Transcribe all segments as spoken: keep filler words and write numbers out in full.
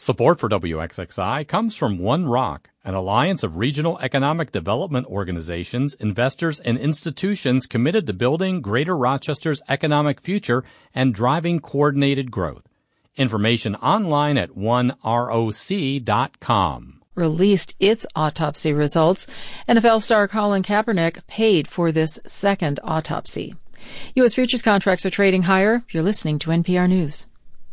Support for W X X I comes from One Rock, an alliance of regional economic development organizations, investors, and institutions committed to building Greater Rochester's economic future and driving coordinated growth. Information online at one roc dot com. Released its autopsy results. N F L star Colin Kaepernick paid for this second autopsy. U S futures contracts are trading higher. You're listening to N P R News.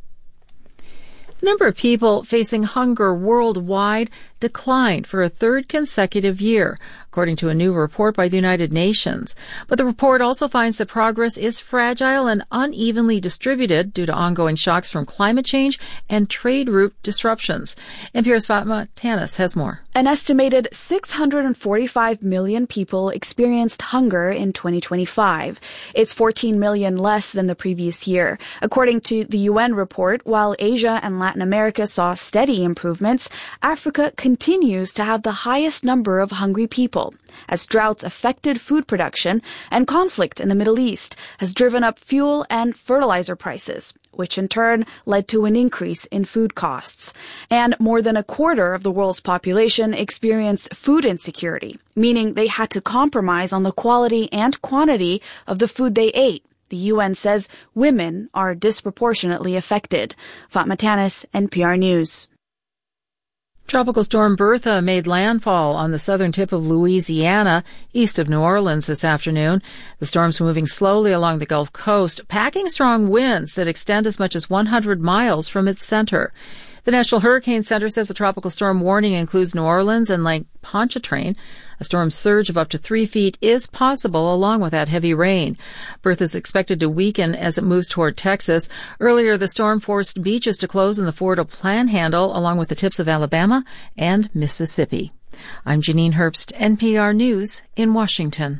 The number of people facing hunger worldwide declined for a third consecutive year, according to a new report by the United Nations. But the report also finds that progress is fragile and unevenly distributed due to ongoing shocks from climate change and trade route disruptions. N P R's Fatma Tanis has more. An estimated six hundred forty-five million people experienced hunger in twenty twenty-five. It's fourteen million less than the previous year. According to the U N report, while Asia and Latin America saw steady improvements, Africa continues to have the highest number of hungry people, as droughts affected food production and conflict in the Middle East has driven up fuel and fertilizer prices, which in turn led to an increase in food costs. And more than a quarter of the world's population experienced food insecurity, meaning they had to compromise on the quality and quantity of the food they ate. The U N says women are disproportionately affected. Fatma Tanis, N P R News. Tropical storm Bertha made landfall on the southern tip of Louisiana, east of New Orleans this afternoon. The storm's moving slowly along the Gulf Coast, packing strong winds that extend as much as one hundred miles from its center. The National Hurricane Center says a tropical storm warning includes New Orleans and Lake Pontchartrain. A storm surge of up to three feet is possible along with that heavy rain. Bertha is expected to weaken as it moves toward Texas. Earlier, the storm forced beaches to close in the Florida Panhandle along with the tips of Alabama and Mississippi. I'm Janine Herbst, N P R News in Washington.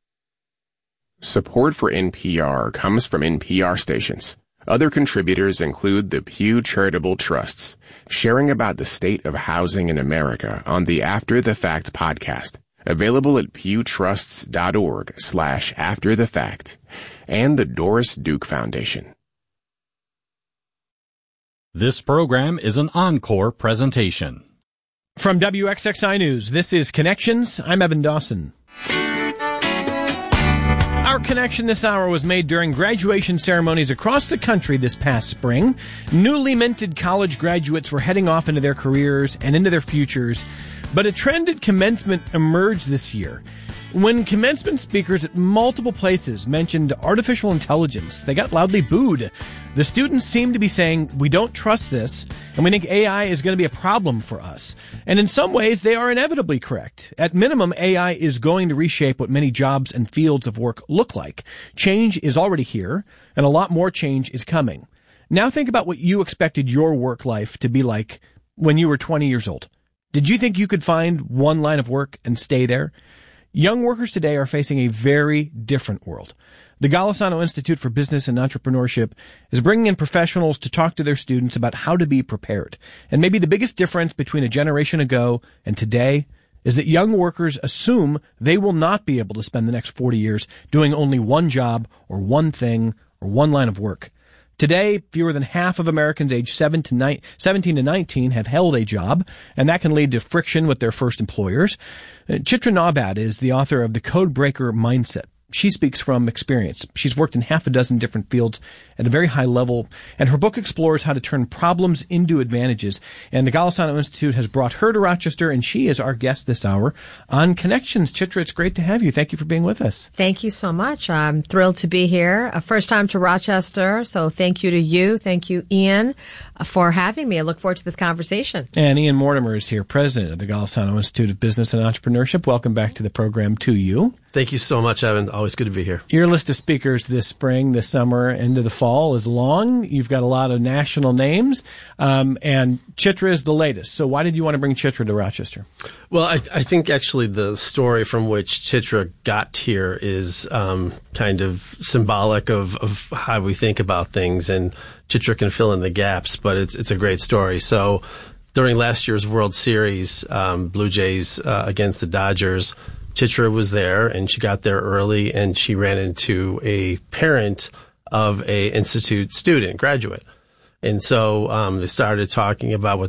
Support for N P R comes from N P R stations. Other contributors include the Pew Charitable Trusts, sharing about the state of housing in America on the After the Fact podcast, available at pewtrusts.org slash after the fact, and the Doris Duke Foundation. This program is an encore presentation. From W X X I News, this is Connections. I'm Evan Dawson. Our connection this hour was made during graduation ceremonies across the country this past spring. Newly minted college graduates were heading off into their careers and into their futures, but a trend at commencement emerged this year. When commencement speakers at multiple places mentioned artificial intelligence, they got loudly booed. The students seemed to be saying, we don't trust this, and we think A I is going to be a problem for us. And in some ways, they are inevitably correct. At minimum, A I is going to reshape what many jobs and fields of work look like. Change is already here, and a lot more change is coming. Now think about what you expected your work life to be like when you were twenty years old. Did you think you could find one line of work and stay there? Young workers today are facing a very different world. The Golisano Institute for Business and Entrepreneurship is bringing in professionals to talk to their students about how to be prepared. And maybe the biggest difference between a generation ago and today is that young workers assume they will not be able to spend the next forty years doing only one job or one thing or one line of work. Today, fewer than half of Americans aged seventeen to nineteen have held a job, and that can lead to friction with their first employers. Chitra Nawbad is the author of The Codebreaker Mindset. She speaks from experience. She's worked in half a dozen different fields at a very high level, and her book explores how to turn problems into advantages. And the Golisano Institute has brought her to Rochester, and she is our guest this hour on Connections. Chitra, it's great to have you. Thank you for being with us. Thank you so much. I'm thrilled to be here. A first time to Rochester, so thank you to you. Thank you, Ian, for having me. I look forward to this conversation. And Ian Mortimer is here, president of the Golisano Institute of Business and Entrepreneurship. Welcome back to the program to you. Thank you so much, Evan. Always good to be here. Your list of speakers this spring, this summer, into the fall is long. You've got a lot of national names, um, and Chitra is the latest. So why did you want to bring Chitra to Rochester? Well, I, I think actually the story from which Chitra got here is um, kind of symbolic of, of how we think about things, and Chitra can fill in the gaps, but it's it's a great story. So during last year's World Series, um, Blue Jays uh, against the Dodgers, Chitra was there, and she got there early, and she ran into a parent of a institute student, graduate. And so um, they started talking about what